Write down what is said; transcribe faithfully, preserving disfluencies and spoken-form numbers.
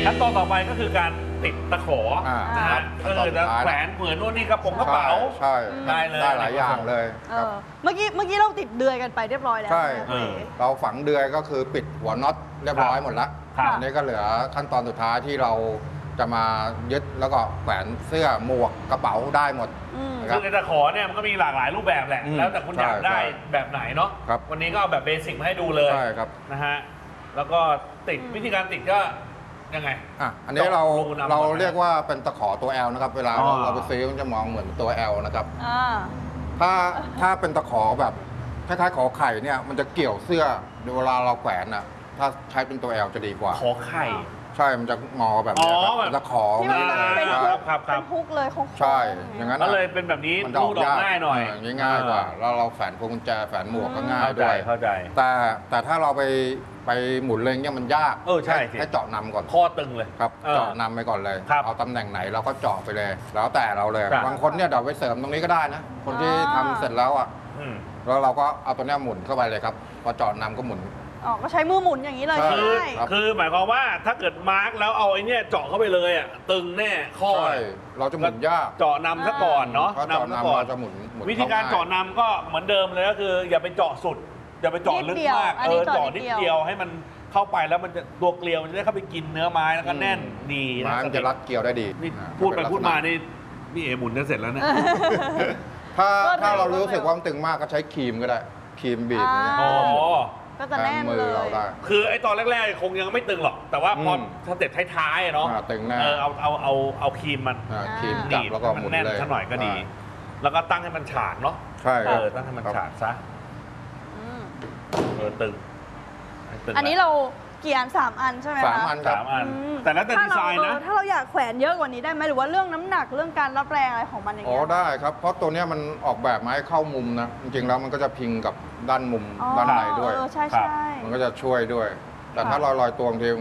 ขั้นตอนต่อไปก็คือการติดตะขอนะฮะก็คือจะแขวนเหมือนนู่นนี่กระโปรงกระเป๋าใช่ได้เลยได้หลายอย่างเลยเออเมื่อกี้เมื่อกี้เราติดเดือยกันไปเรียบร้อยแล้วใช่ไหมเราฝังเดือยก็คือปิดหัวน็อตเรียบร้อยหมดแล้วครับอันนี้ก็เหลือขั้นตอนสุดท้ายที่เราจะมายึดแล้วก็แขวนเสื้อหมวกกระเป๋าได้หมดอืมนะครัคืบอในตะขอเนี่ยมันก็มีหลากหลายรูปแบบแหละอืมแล้วแต่คุณอยากใช่ได้ใช่แบบไหนเนาะครับวันนี้ก็เอาแบบเบสิกมาให้ดูเลยใช่ครับนะฮะแล้วก็ติดวิธีการติดก็ยังไงอ่ะอันนี้เรารูนำเราก่อนนะเรียกว่าเป็นตะขอตัว L นะครับเวลาอ๋อเราไปซื้อมันจะมองเหมือนตัว L นะครับอ่าถ้าถ้าเป็นตะขอแบบคล้ายๆขอไข่เนี่ยมันจะเกี่ยวเสื้อเวลาเราแขวนอ่ะถ้าใช้เป็นตัว L จะดีกว่าขอไข่ใช่มันจะงอแบบนี้ครัอ๋อแบบตะขอที่มันเป็นอ่าฮุกครับครับเป็นฮุกเลยโค้งๆใช่อย่างนั้นก็เลยเป็นแบบนี้มันจะรูดออกง่ายหน่อยเง่ายกว่าแล้วเราแฝนพวงกุญแจแฝนหมวกก็ง่ายเข้าใจด้วยเข้าใจแต่แต่ถ้าเราไปไปหมุนเลยเนี่ยมันยากเออใช่สิให้เจาะนำก่อนข้อตึงเลยครับเออเจาะนำไปก่อนเลยครับเอาตำแหน่งไหนเราก็เจาะไปเลย แล้วแต่เราเลยครับบางคนเนี่ยเดี๋ยวไปเสริมตรงนี้ก็ได้นะ คนที่ทำเสร็จแล้วอ่ะอืมแล้วเราก็เอาตัวเนี้ยหมุนเข้าไปเลยครับพอเจาะนำก็หมุนอ๋อก็ใช้มือหมุนอย่างนี้เลยใช่คือใช่ครับคือหมายความว่าถ้าเกิดมาร์กแล้วเอาไอ้เนี่ยเจาะเข้าไปเลยอ่ะตึงแน่ข้อใช่เราจะหมุนยากเจาะนำซะก่อนเนาะเพราะเจาะซะนำก่อนเราจะหมุนหมุนวิธีการข้เจาะนำก็เหมือนเดิมเลยก็คือ อย่าไปเจาะสุด อย่าไปเจาะลึกมากนิดเดียวอันเอนี้อเจาะเจาะนินิดดเดียวเดียวให้มันเข้าไปแล้วมันจะตัวเกลียวมันจะได้เข้าไปกินเนื้อไม้แล้วก็แน่นดีไม้มันจะรัดเกลียวได้ดีนี่อ่าพูดไปเป็นลักษณะพูดมานี่พี่เอหมุนจะเสร็จแล้วเนี่ยถ้าก็เร็วถ้าเราก็เร็วรู้สึกว่ามันตึงมากก็ใช้ครีมก็ได้ครีมบีบอย่างเงี้ยอ่าอ๋อก็จะแน่นมืเลอเรายได้คือไอ้ตอนแรกๆคงยังไม่ตึงหรอก แต่ว่าพออมสเต็ปท้ายๆอะเนาะอ่าตึงแน่เออเอาเอาเอาเอาครีมมันอ่าครีมอ่าจับแล้วก็มัหมุนแน่นเลยซะหน่อยก็ดีอ่าแล้วก็ตั้งให้มันฉากเนาะใช่เอครับอตั้งให้มันครับฉากซะอืมเออตึงให้ตึงอันนี้เราเกี่ยนสามอันใช่ไหมคะสามอันสามอันอืมแต่แล้วแต่ถ้าดีเราไซน์นะเออถ้าเราอยากแขวนเยอะกว่านี้ได้ไหมหรือว่าเรื่องน้ำหนักเรื่องการรับแรงอะไรของมันอย่างอ๋อเงี้ยได้ครับ เพราะตัวเนี้ยมันออกแบบมาให้เข้ามุมนะ จริงๆแล้วมันก็จะพิงกับด้านมุมอ๋อด้านในด้วยเออใช่ครับใช่มันก็จะช่วยด้วย แต่ค่ะถ้าลอยๆตัวบางที